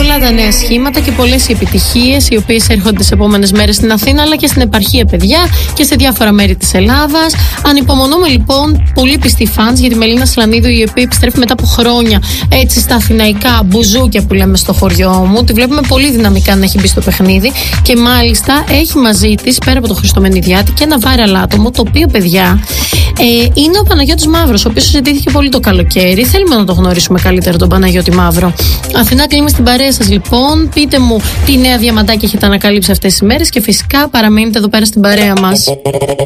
Πολλά τα νέα σχήματα και πολλές οι επιτυχίες οι οποίες έρχονται τις επόμενες μέρες στην Αθήνα αλλά και στην επαρχία, παιδιά, και σε διάφορα μέρη της Ελλάδας. Ανυπομονούμε λοιπόν πολύ πιστοί φανς για τη Μελίνα Σλανίδου, η οποία επιστρέφει μετά από χρόνια έτσι στα αθηναϊκά μπουζούκια που λέμε στο χωριό μου. Τη βλέπουμε πολύ δυναμικά να έχει μπει στο παιχνίδι και μάλιστα έχει μαζί της, πέρα από το Χριστομενιδιάτη, και ένα viral άτομο, το οποίο, παιδιά, είναι ο Παναγιώτης Μαύρος, ο οποίος συζητήθηκε πολύ το καλοκαίρι. Θέλουμε να το γνωρίσουμε καλύτερα τον Παναγιώτη Μαύρο. Αθηνά, κλείνουμε στην παρέα σας λοιπόν. Πείτε μου τι νέα διαμαντάκια έχετε ανακαλύψει αυτές τις μέρες και φυσικά παραμένετε εδώ πέρα στην παρέα μας.